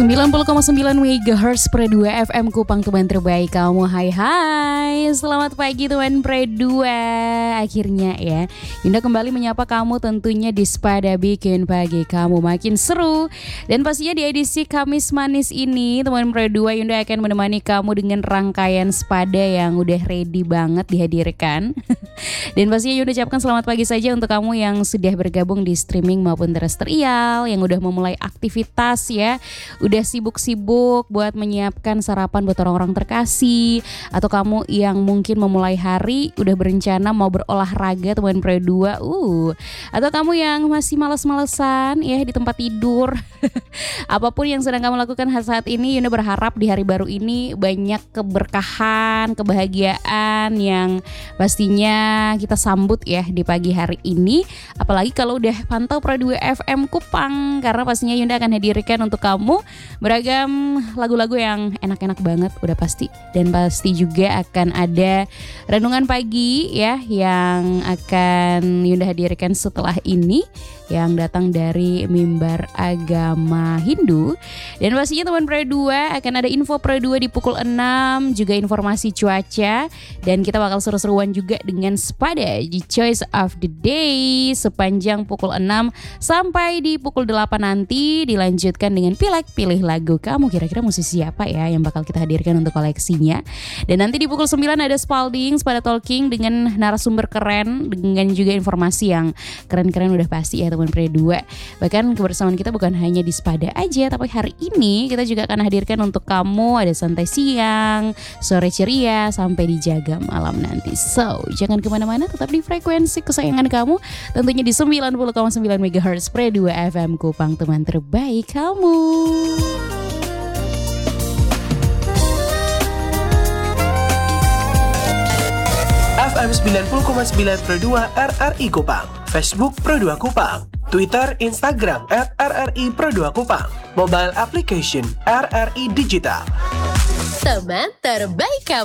90,9 MHz Pre 2 FM Kupang, teman terbaik kamu. Hai, selamat pagi teman Pre 2. Akhirnya ya, Yunda kembali menyapa kamu tentunya di Spada bikin pagi kamu makin seru. Dan pastinya di edisi Kamis Manis ini teman Pre 2, Yunda akan menemani kamu dengan rangkaian Spada yang udah ready banget dihadirkan. Dan pastinya Yunda ucapkan selamat pagi saja untuk kamu yang sudah bergabung di streaming maupun terestrial, yang udah memulai aktivitas ya, udah sibuk-sibuk buat menyiapkan sarapan buat orang-orang terkasih, atau kamu yang mungkin memulai hari udah berencana mau berolahraga teman Pre 2, atau kamu yang masih malas-malesan ya di tempat tidur. Apapun yang sedang kamu lakukan saat ini, Yunda berharap di hari baru ini banyak keberkahan, kebahagiaan yang pastinya kita sambut ya di pagi hari ini. Apalagi kalau udah pantau Pre 2 FM Kupang, karena pastinya Yunda akan hadirkan untuk kamu beragam lagu-lagu yang enak-enak banget udah pasti. Dan pasti juga akan ada renungan pagi ya yang akan Yunda hadirkan setelah ini, yang datang dari Mimbar Agama Hindu. Dan pastinya teman Pre 2 akan ada info Pre 2 di pukul 6, juga informasi cuaca, dan kita bakal seru-seruan juga dengan Spada di Choice of the Day sepanjang pukul 6 sampai di pukul 8 nanti, dilanjutkan dengan pilih lagu kamu. Kira-kira musisi siapa ya yang bakal kita hadirkan untuk koleksinya. Dan nanti di pukul 9 ada Spalding Spada Talking dengan narasumber keren, dengan juga informasi yang keren-keren udah pasti ya teman Pre 2. Bahkan kebersamaan kita bukan hanya di Spada aja, tapi hari ini kita juga akan hadirkan untuk kamu ada santai siang, sore ceria, sampai di jaga malam nanti. So, jangan kemana-mana, tetap di frekuensi kesayangan kamu, tentunya di 90,9 MHz Pre 2 FM Kupang, teman terbaik kamu. FM 90,9 Pro 2 RRI Kupang, Facebook Pro 2 Kupang, Twitter, Instagram @RRI Pro 2 Kupang, mobile application RRI Digital. Teman terbaik kamu.